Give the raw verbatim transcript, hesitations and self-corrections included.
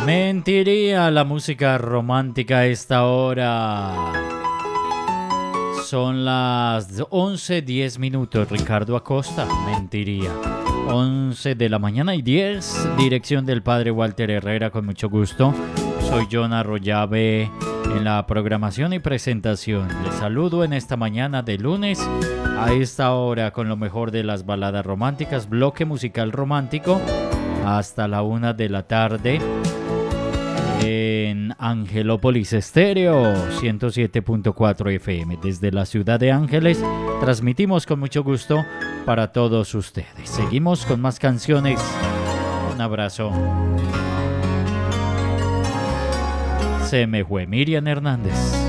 Mentiría la música romántica a esta hora. Son las once diez minutos. Ricardo Acosta, mentiría. once de la mañana y diez. Dirección del padre Walter Herrera, con mucho gusto. Soy John Arroyave en la programación y presentación. Les saludo en esta mañana de lunes a esta hora con lo mejor de las baladas románticas, bloque musical romántico hasta la una de la tarde en Angelópolis Estéreo ciento siete punto cuatro F M. Desde la ciudad de Ángeles transmitimos con mucho gusto para todos ustedes. Seguimos con más canciones. Un abrazo. Se me fue Miriam Hernández.